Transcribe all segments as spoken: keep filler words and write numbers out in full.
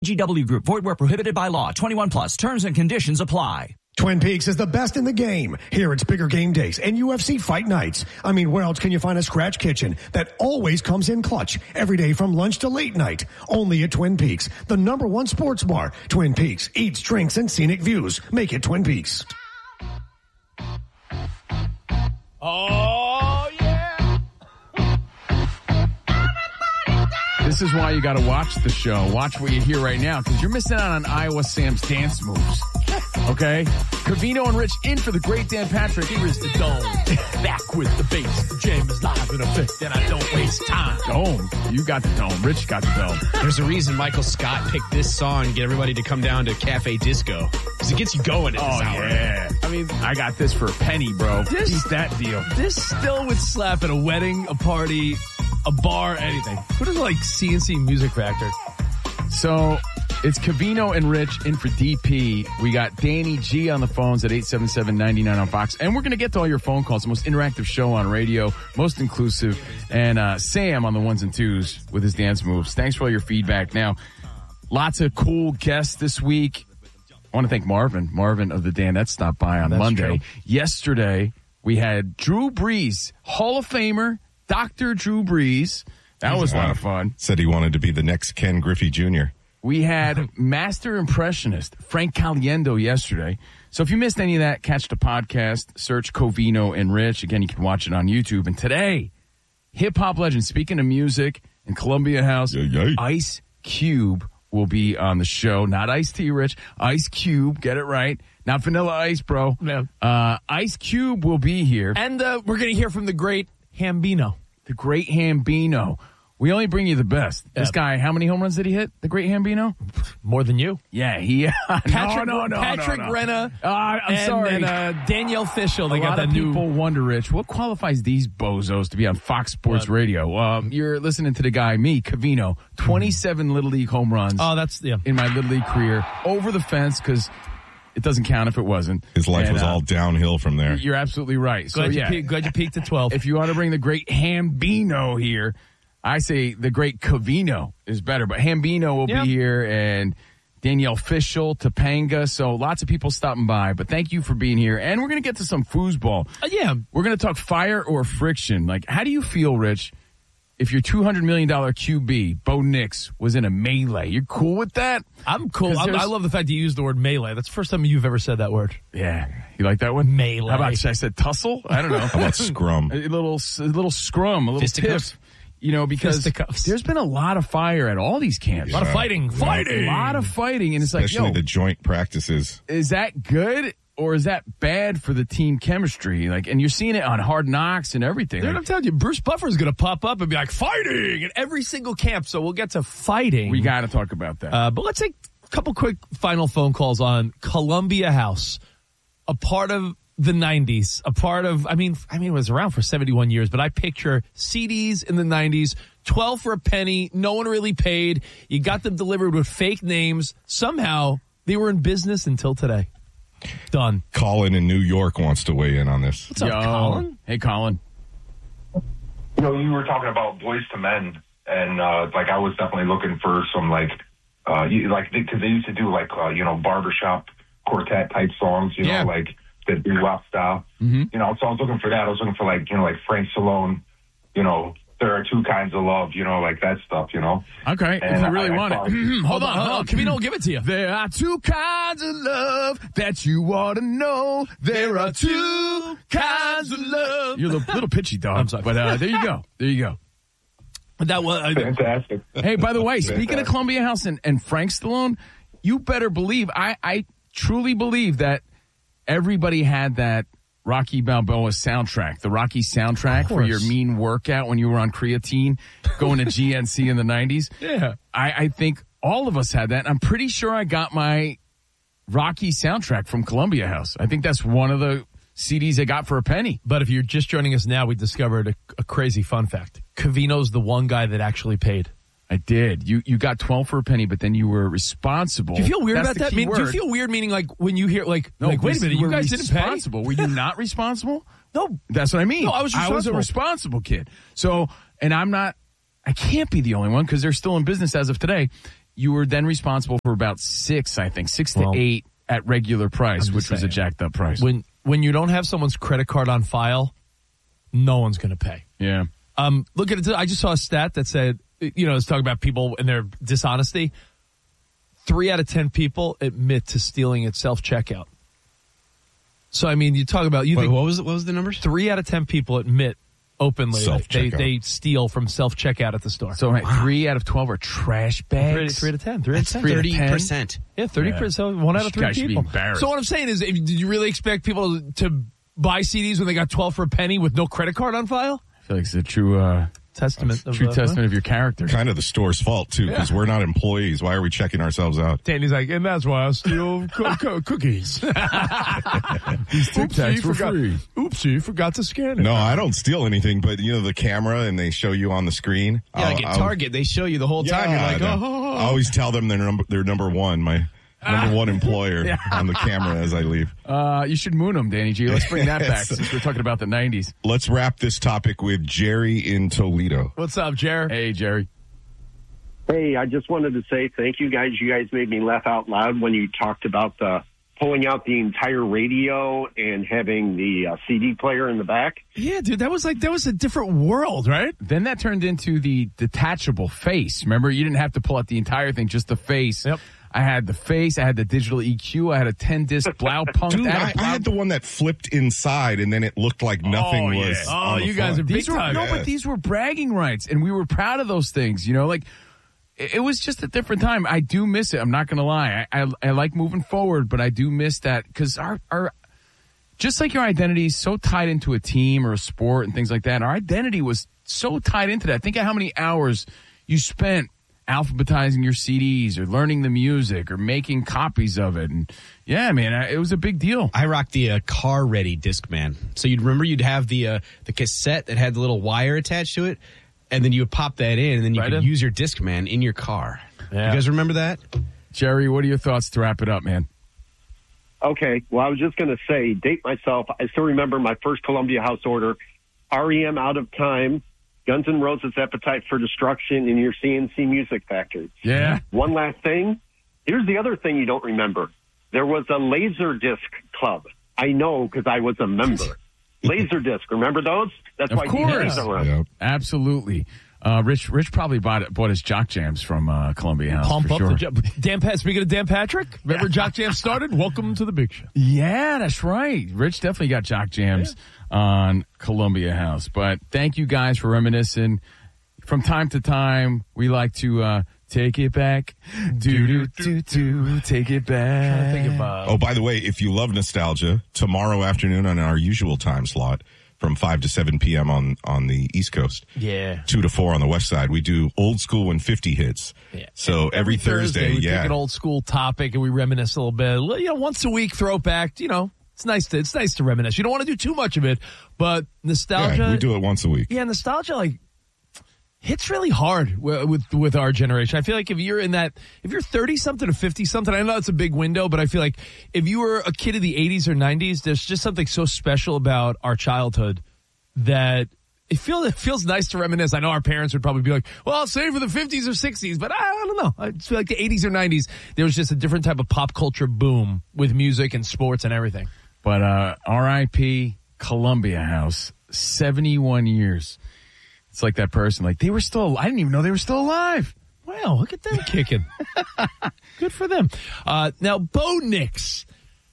G W Group. Void where prohibited by law. twenty-one plus. Terms and conditions apply. Twin Peaks is the best in the game. Here it's bigger game days and U F C fight nights. I mean, where else can you find a scratch kitchen that always comes in clutch every day from lunch to late night? Only at Twin Peaks, the number one sports bar. Twin Peaks eats, drinks, and scenic views. Make it Twin Peaks. Oh, yeah. This is why you got to watch the show. Watch what you hear right now, because you're missing out on Iowa Sam's dance moves. Okay? Covino and Rich in for the great Dan Patrick. Here is the dome. Back with the bass. The jam is live in effect, and I don't waste time. Dome. You got the dome. Rich got the dome. There's a reason Michael Scott picked this song to get everybody to come down to Cafe Disco. Because it gets you going at oh, this hour. Yeah. I mean, I got this for a penny, bro. This, Piece that deal. This still would slap at a wedding, a party, a bar, anything. What is like C N C Music Factor? So it's Covino and Rich in for D P. We got Danny G on the phones at eight seven seven, nine nine on Fox. And we're going to get to all your phone calls. The most interactive show on radio, most inclusive. And uh, Sam on the ones and twos with his dance moves. Thanks for all your feedback. Now, lots of cool guests this week. I want to thank Marvin, Marvin of the Dan that stopped by on That's Monday. True. Yesterday, we had Drew Brees, Hall of Famer, Doctor Drew Brees. That was a lot of fun. Said he wanted to be the next Ken Griffey Junior We had master impressionist Frank Caliendo yesterday. So if you missed any of that, catch the podcast, search Covino and Rich. Again, you can watch it on YouTube. And today, hip-hop legend, speaking of music in Columbia House, yeah, yeah. Ice Cube will be on the show. Not Ice-T, Rich. Ice Cube, get it right. Not Vanilla Ice, bro. No. Uh, Ice Cube will be here. And uh, we're going to hear from the great Hambino. The great Hambino. We only bring you the best. This Yep. guy, how many home runs did he hit? The great Hambino? More than you. Yeah, he. Patrick, no, no, no, Patrick no, no. Renna. Uh, I'm and sorry. then uh, Danielle Fishel. They a got lot that of new. people wonder, Rich, what qualifies these bozos to be on Fox Sports What? Radio? Um, you're listening to the guy, me, Covino, twenty-seven mm-hmm. Little League home runs. Oh, that's yeah. In my Little League career, over the fence because it doesn't count if it wasn't. His life and, was uh, all downhill from there. You're absolutely right. So Glad, yeah, you, peak, glad you peaked at twelve. if you want to bring the great Hambino here, I say the great Covino is better, but Hambino will Yep. be here and Danielle Fishel, Topanga. So lots of people stopping by, but thank you for being here. And we're going to get to some foosball. Uh, yeah. We're going to talk fire or friction. Like, how do you feel, Rich, if your two hundred million dollars Q B, Bo Nix, was in a melee? You're cool with that? I'm cool. 'Cause I'm, there's- I love the fact you used the word melee. That's the first time you've ever said that word. Yeah. You like that one? Melee. How about, I said tussle? I don't know. How about scrum? A little, a little scrum, a little Fisticuffs? tiff. You know, because Fisticuffs. there's been a lot of fire at all these camps. A lot of fighting. Fighting. A lot of fighting. And it's Especially like, yo, the joint practices. is that good or is that bad for the team chemistry? Like, and you're seeing it on Hard Knocks and everything. Dude, Like, I'm telling you, Bruce Buffer's going to pop up and be like, fighting at every single camp. So we'll get to fighting. we got to talk about that. Uh, but let's take a couple quick final phone calls on Columbia House, a part of the nineties, a part of, I mean, I mean, it was around for seventy-one years, but I picture C Ds in the nineties, twelve for a penny, no one really paid. You got them delivered with fake names. Somehow they were in business until today. Done. Colin in New York wants to weigh in on this. What's up, Yo. Colin? Hey, Colin. You know, you were talking about Boys to Men, and uh, like I was definitely looking for some like, uh, you, like because they used to do like uh, you know barbershop quartet type songs, you know, Yeah. like the doo-wop style. Mm-hmm. You know, so I was looking for that. I was looking for like you know like Frank Stallone, you know, there are two kinds of love, you know, like that stuff, you know. Okay, if And you really I- I want thought- it. hold on, hold on. Can we don't give it to you? There are two kinds of love that you ought to know. There are two kinds of love. You're a little, little pitchy, dog. I'm sorry. But uh, there you go. There you go. That was I, Fantastic. Hey, by the way, speaking of Fantastic. Columbia House and, and Frank Stallone, you better believe, I, I truly believe that everybody had that Rocky Balboa soundtrack, the Rocky soundtrack for your mean workout when you were on creatine going to G N C in the nineties. Yeah. I, I think all of us had that. I'm pretty sure I got my Rocky soundtrack from Columbia House. I think that's one of the C Ds I got for a penny. But if you're just joining us now, we discovered a, a crazy fun fact. Covino's the one guy that actually paid. I did. You you got twelve for a penny, but then you were responsible. Do you feel weird That's about the that? key Mean, do you word. feel weird meaning like when you hear like, No, like wait a minute, you were guys didn't pay? responsible. Were you not responsible? No. That's what I mean. No, I was I was a responsible kid. So, and I'm not, I can't be the only one because they're still in business as of today. you were then responsible for about six, I think, six Well, to eight at regular price, I'm which just was a saying. jacked up price. When when you don't have someone's credit card on file, no one's going to pay. yeah. Um, look at it. I just saw a stat that said, you know, it's talking about people and their dishonesty. Three out of ten people admit to stealing at self-checkout. So, I mean, you talk about, you Wait, think what was what was the numbers? three out of ten people admit openly that they, Self-checkout. they steal from self-checkout at the store. So right, three out of twelve are trash bags. Three, three to ten. Three That's to ten. thirty percent. Yeah, thirty percent. So one out of three You guys should be people. embarrassed. So what I'm saying is, if, did you really expect people to buy C Ds when they got twelve for a penny with no credit card on file? I feel like it's a true, uh, Testament. Of, true uh, testament of your character. Kind of the store's fault, too, because we're not employees. Why are we checking ourselves out? Danny's like, and that's why I steal co- co- cookies. These Tic Tacs were forgot, free. Oopsie, forgot to scan it. No, I don't steal anything, but, you know, the camera and they show you on the screen. Yeah, like I'll- at I'll- Target, they show you the whole time. Yeah, You're like, no. oh. I always tell them they're number, they're number one, my number one employer on the camera as I leave. Uh, you should moon them, Danny G. Let's bring that back Yes. since we're talking about the nineties. Let's wrap this topic with Jerry in Toledo. What's up, Jared? Hey, Jerry. Hey, I just wanted to say thank you guys. You guys made me laugh out loud when you talked about the pulling out the entire radio and having the uh, C D player in the back. Yeah, dude, that was like, that was a different world, right? Then that turned into the detachable face. Remember, you didn't have to pull out the entire thing, just the face. Yep. I had the face. I had the digital E Q. I had a ten disc Blaupunk. Dude, I I, had a I Blau- had the one that flipped inside and then it looked like nothing Oh, yeah. was. Oh, on the you guys front. are big These were, time. no, but these were bragging rights, and we were proud of those things. You know, like it, it was just a different time. I do miss it. I'm not going to lie. I, I I like moving forward, but I do miss that because our our just like your identity is so tied into a team or a sport and things like that. Our identity was so tied into that. Think of how many hours you spent alphabetizing your C Ds or learning the music or making copies of it. And yeah, man, I- it was a big deal. I rocked the uh, car ready Discman. So you'd remember you'd have the uh, the cassette that had the little wire attached to it, and then you would pop that in, and then you Right could in. use your Discman in your car. Yeah. You guys remember that? Jerry, what are your thoughts to wrap it up, man? Okay, well, I was just going to say, date myself. I still remember my first Columbia House order, R E M Out of Time, Guns N' Roses Appetite for Destruction, and your C N C Music Factory. Yeah. One last thing. Here's the other thing you don't remember. There was a Laserdisc club. I know because I was a member. Laserdisc, remember those? That's Of why course. D Js are around. Yep. Absolutely. Uh, Rich Rich probably bought bought his Jock Jams from uh, Columbia House. Pump for up sure. the jo- Dan Pat. Speaking of Dan Patrick, remember Jock Jam started? Welcome to the big show. Yeah, that's right. Rich definitely got Jock Jams on Columbia House. But thank you guys for reminiscing. From time to time, we like to uh, take it back. Do do do do. Take it back. I think of uh, Oh, by the way, if you love nostalgia, tomorrow afternoon on our usual time slot from five to seven p.m. on, on the East Coast, yeah. two to four on the West Side, we do old school when fifty hits. Yeah. So every, Thursday, we yeah. take an old school topic and we reminisce a little bit. You know, once a week, throw it back. You know, it's nice to it's nice to reminisce. You don't want to do too much of it, but nostalgia. Yeah, we do it once a week. Yeah, nostalgia like hits really hard with, with with our generation. I feel like if you're in that, if you're thirty something to fifty something, I know it's a big window, but I feel like if you were a kid of the eighties or nineties, there's just something so special about our childhood that it feels it feels nice to reminisce. I know our parents would probably be like, "Well, I'll save for the fifties or sixties," but I, I don't know. I just feel like the eighties or nineties, there was just a different type of pop culture boom with music and sports and everything. But uh, R I P Columbia House, seventy-one years. It's like that person, like they were still, I didn't even know they were still alive. Wow, look at them kicking. Good for them. Uh, now, Bo Nix,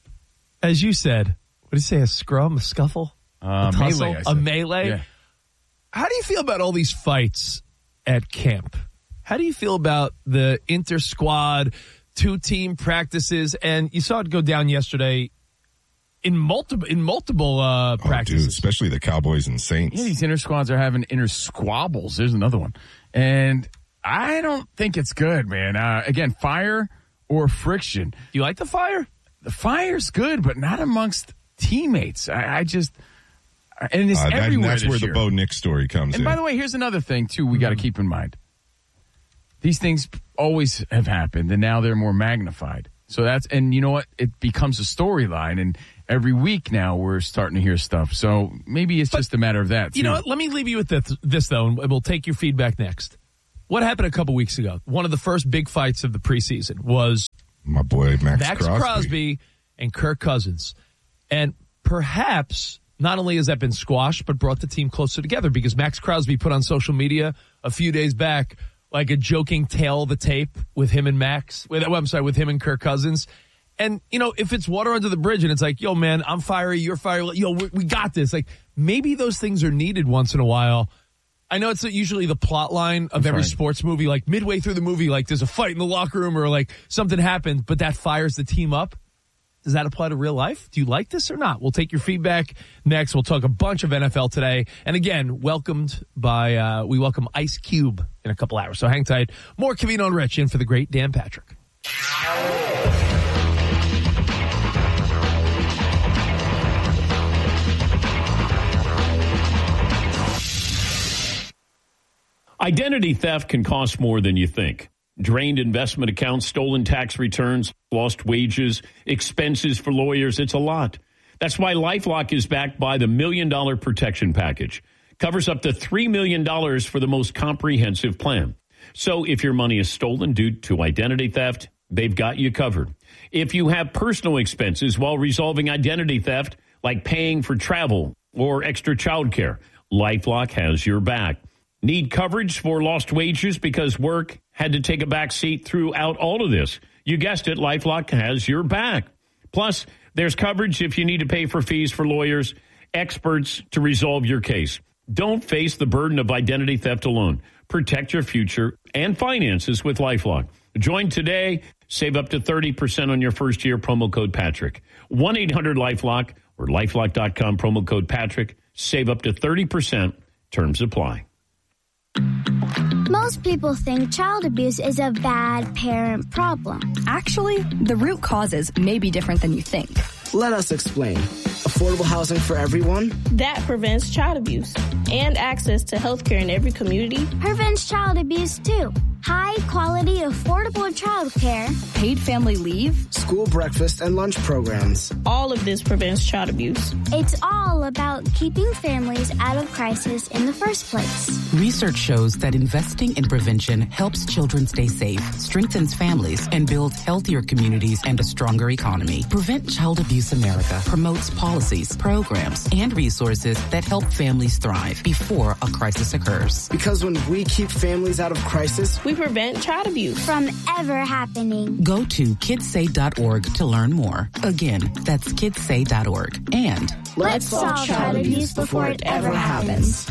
as you said, what did you say, a scrum, a scuffle? Uh, a tussle? melee, I a said. melee? Yeah. How do you feel about all these fights at camp? How do you feel about the inter-squad, two-team practices? And you saw it go down yesterday in multiple in multiple uh, Oh, practices. dude, especially the Cowboys and Saints. Yeah, these inter squads are having inter squabbles. There's another one. And I don't think it's good, man. Uh, again, fire or friction. Do you like the fire? The fire's good, but not amongst teammates. I, I just, and it's Uh, that- everywhere that's this where year. the Bo Nix story comes And in. by the way, here's another thing, too, we got to keep in mind. These things always have happened, and now they're more magnified. So that's, and you know what? It becomes a storyline, and every week now we're starting to hear stuff. So maybe it's But, just a matter of that. You too. know what? Let me leave you with this, this, though, and we'll take your feedback next. what happened a couple weeks ago? One of the first big fights of the preseason was my boy Max, Max Crosby. Crosby and Kirk Cousins. And perhaps not only has that been squashed, but brought the team closer together because Max Crosby put on social media a few days back like a joking tale of the tape with him and Max. With, well, I'm sorry, with him and Kirk Cousins. And, you know, if it's water under the bridge and it's like, yo, man, I'm fiery, you're fiery, yo, we, we got this. Like, maybe those things are needed once in a while. I know it's usually the plot line of every sports movie. Like, midway through the movie, like, there's a fight in the locker room or, like, something happens, but that fires the team up. Does that apply to real life? Do you like this or not? We'll take your feedback next. We'll talk a bunch of N F L today. And again, welcomed by, uh, we welcome Ice Cube in a couple hours. So hang tight. More Covino and Rich in for the great Dan Patrick. Identity theft can cost more than you think. Drained investment accounts, stolen tax returns, lost wages, expenses for lawyers. It's a lot. That's why LifeLock is backed by the Million Dollar Protection Package. Covers up to three million dollars for the most comprehensive plan. So if your money is stolen due to identity theft, they've got you covered. If you have personal expenses while resolving identity theft, like paying for travel or extra childcare, LifeLock has your back. Need coverage for lost wages because work had to take a back seat throughout all of this? You guessed it, LifeLock has your back. Plus, there's coverage if you need to pay for fees for lawyers, experts to resolve your case. Don't face the burden of identity theft alone. Protect your future and finances with LifeLock. Join today. Save up to thirty percent on your first year. Promo code Patrick. one eight hundred LifeLock or lifelock dot com. Promo code Patrick. Save up to thirty percent. Terms apply. Most people think child abuse is a bad parent problem. Actually, the root causes may be different than you think. Let us explain. Affordable housing for everyone? That prevents child abuse. And access to health care in every community. Prevents child abuse, too. High quality, affordable child care. Paid family leave. School breakfast and lunch programs. All of this prevents child abuse. It's all about keeping families out of crisis in the first place. Research shows that investing in prevention helps children stay safe, strengthens families, and builds healthier communities and a stronger economy. Prevent Child Abuse America promotes policies, programs, and resources that help families thrive before a crisis occurs. Because when we keep families out of crisis, we prevent child abuse from ever happening. Go to kids say dot org to learn more. Again, that's kids say dot org. And let's solve child abuse before it ever happens.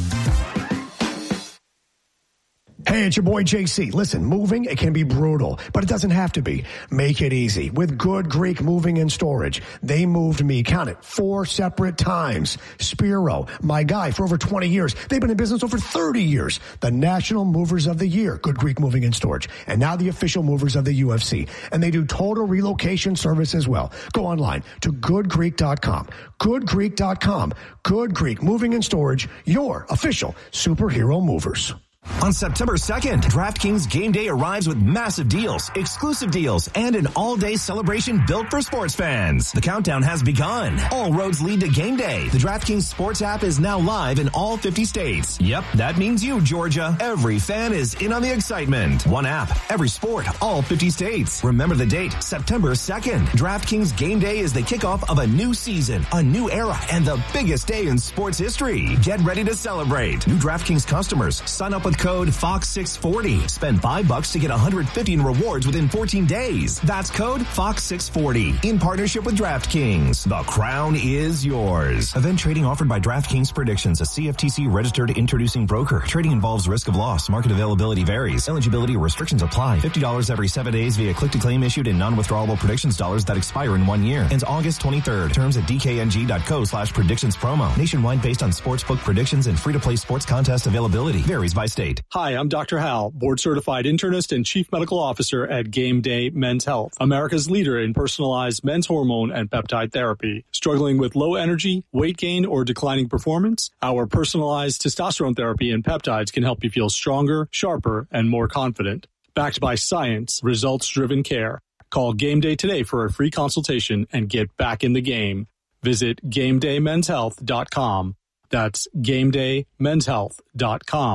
Hey, it's your boy J C. Listen, moving, it can be brutal, but it doesn't have to be. Make it easy with Good Greek Moving and Storage. They moved me, count it, four separate times. Spiro, my guy for over twenty years. They've been in business over thirty years. The National Movers of the Year, Good Greek Moving and Storage. And now the official movers of the U F C. And they do total relocation service as well. Go online to good greek dot com. good greek dot com. Good Greek Moving and Storage, your official superhero movers. On September second, DraftKings Game Day arrives with massive deals, exclusive deals, and an all-day celebration built for sports fans. The countdown has begun. All roads lead to Game Day. The DraftKings Sports app is now live in all fifty states. Yep, that means you, Georgia. Every fan is in on the excitement. One app, every sport, all fifty states. Remember the date, September second. DraftKings Game Day is the kickoff of a new season, a new era, and the biggest day in sports history. Get ready to celebrate. New DraftKings customers, sign up with code Fox six forty. Spend five bucks to get one hundred fifty in rewards within fourteen days. That's code Fox six forty in partnership with DraftKings. The crown is yours. Event trading offered by DraftKings Predictions, a C F T C registered introducing broker. Trading involves risk of loss. Market availability varies. Eligibility restrictions apply. fifty dollars every seven days via click to claim issued in non-withdrawable predictions dollars that expire in one year. Ends August twenty-third. Terms at dkng.co slash predictions promo. Nationwide based on sportsbook predictions and free-to-play sports contest availability. Varies by state. Hi, I'm Doctor Hal, board-certified internist and chief medical officer at Game Day Men's Health, America's leader in personalized men's hormone and peptide therapy. Struggling with low energy, weight gain, or declining performance? Our personalized testosterone therapy and peptides can help you feel stronger, sharper, and more confident. Backed by science, results-driven care. Call Game Day today for a free consultation and get back in the game. Visit game day men's health dot com. That's game day men's health dot com.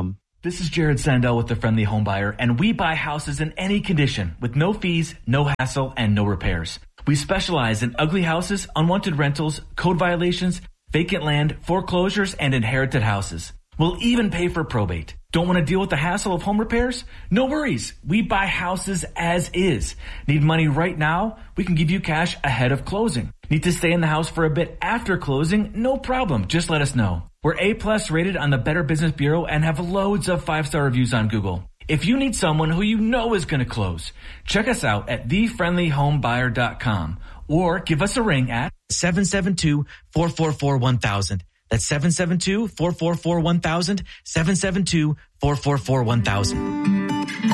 This is Jared Sandell with The Friendly Home Buyer, and we buy houses in any condition with no fees, no hassle, and no repairs. We specialize in ugly houses, unwanted rentals, code violations, vacant land, foreclosures, and inherited houses. We'll even pay for probate. Don't want to deal with the hassle of home repairs? No worries. We buy houses as is. Need money right now? We can give you cash ahead of closing. Need to stay in the house for a bit after closing? No problem. Just let us know. We're A-plus rated on the Better Business Bureau and have loads of five-star reviews on Google. If you need someone who you know is going to close, check us out at the friendly home buyer dot com or give us a ring at seven seven two, four four four, one thousand. That's seven seven two, four four four, one thousand, seven seven two, four four four, one thousand.